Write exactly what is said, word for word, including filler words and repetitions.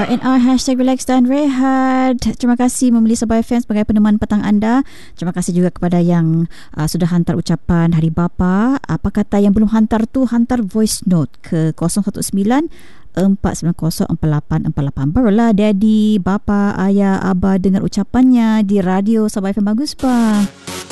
R N R Hashtag Relax dan Rehat. Terima kasih memilih Sabah F M sebagai peneman petang anda. Terima kasih juga kepada yang uh, sudah hantar ucapan Hari Bapa. Apa kata yang belum hantar tu, hantar voice note ke kosong satu sembilan empat sembilan kosong empat lapan empat lapan. Barulah daddy, bapa, ayah, abah dengar ucapannya di radio Sabah F M. Bagus, Pak.